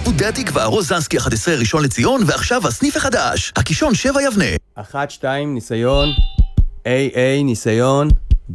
ודע תקווה, רוזנסקי 11 ראשון לציון, ועכשיו הסניף החדש, הקישון 7 יבנה. 1, 2, ניסיון. A, ניסיון.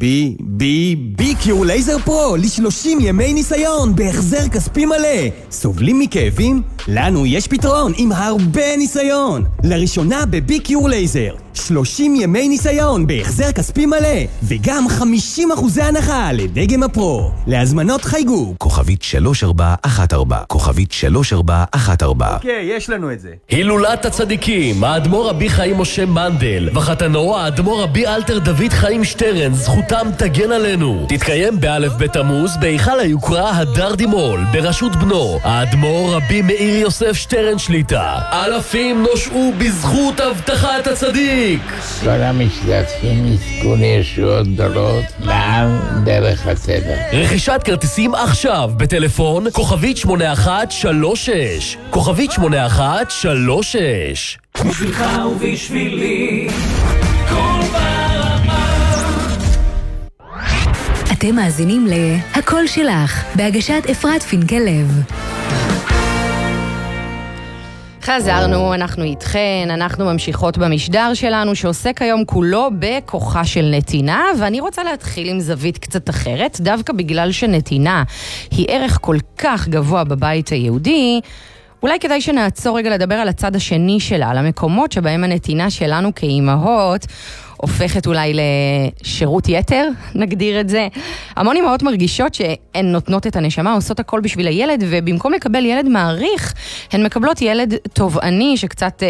קיור לייזר פרו, ל30 ימי ניסיון, בהחזר כספי מלא. סובלים מכאבים? לנו יש פתרון עם הרבה ניסיון. לראשונה קיור לייזר, 30 ימי ניסיון, בהחזר כספי מלא, וגם 50% הנחה לדגם הפרו. להזמנות חייגו כוכבית 3414, כוכבית 3414. אוקיי, יש לנו את זה. הילולת הצדיקים, האדמו"ר רבי חיים משה מנדל וחתנו האדמו"ר רבי אלתר דוד חיים שטרן, זכותם תגן עלינו. תתקיים באלף בתמוז בהיכל היוקרה הדר דימול בראשות בנו האדמו"ר רבי מאיר יוסף שטרן שליטה. אלפים נושעו בזכות הבטחת הצדיק. כל המשתתפים יזכו לישועות גדולות לעם דרך הטבע. רכישת כרטיסים עכשיו בטלפון כוכבית 8136, כוכבית 8136. בשבילך ובשבילי כל ברמה. אתם מאזינים ל"הקול שלך" בהגשת אפרת פינקלב. חזרנו, אנחנו איתכן, אנחנו ממשיכות במשדר שלנו שעוסק היום כולו בכוחה של נתינה, ואני רוצה להתחיל עם זווית קצת אחרת, דווקא בגלל שנתינה היא ערך כל כך גבוה בבית היהודי. אולי כדאי שנעצור רגע לדבר על הצד השני שלה, על המקומות שבהם הנתינה שלנו כאימהות הופכת אולי לשירות יתר, נגדיר את זה. המון אימהות מרגישות שהן נותנות את הנשמה, עושות הכל בשביל הילד, ובמקום לקבל ילד מעריך, הן מקבלות ילד תובעני שקצת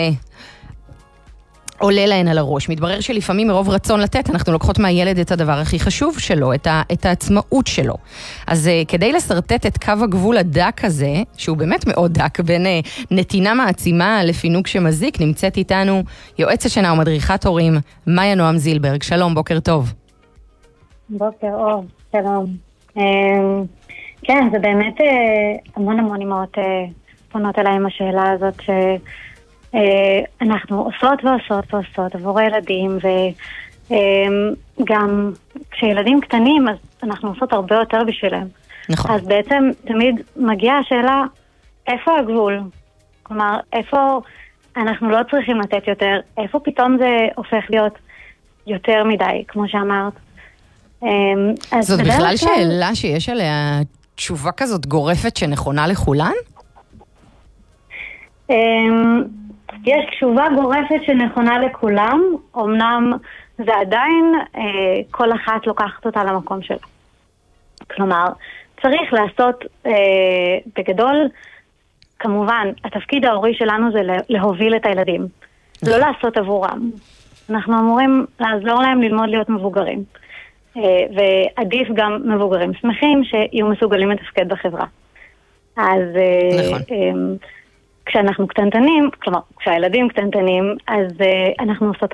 עולה להן על הראש. מתברר שלפעמים מרוב רצון לתת, אנחנו לוקחות מהילד את הדבר הכי חשוב שלו, את העצמאות שלו. אז כדי לסרטט את קו הגבול הדק הזה, שהוא באמת מאוד דק, בין נתינה מעצימה לפינוק שמזיק, נמצאת איתנו יועצת שינה ומדריכת הורים, מאיה נועם זילברג. שלום, בוקר טוב. בוקר אור, שלום. כן, זה באמת המון אימהות פונות אליי עם השאלה הזאת אנחנו עושות עבור הילדים, וגם כשילדים קטנים אז אנחנו עושות הרבה יותר בשבילם. נכון. אז בעצם תמיד מגיעה השאלה איפה הגבול? כלומר, איפה אנחנו לא צריכים לתת יותר, איפה פתאום זה הופך להיות יותר מדי, כמו שאמרת. זאת בכלל שאלה שיש עליה תשובה כזאת גורפת שנכונה לכולן? יש תשובה גורפת שנכונה לכולם, אמנם זה עדיין כל אחת לוקחת אותה למקום שלה. כלומר, צריך לעשות בגדול, כמובן, התפקיד ההורי שלנו זה להוביל את הילדים, לא לעשות עבורם. אנחנו אמורים לעזור להם ללמוד להיות מבוגרים, ועדיף גם מבוגרים שמחים שיהיו מסוגלים לתפקד בחברה. אז כשאנחנו קטנטנים, כלומר, כשהילדים קטנטנים, אז אנחנו עושות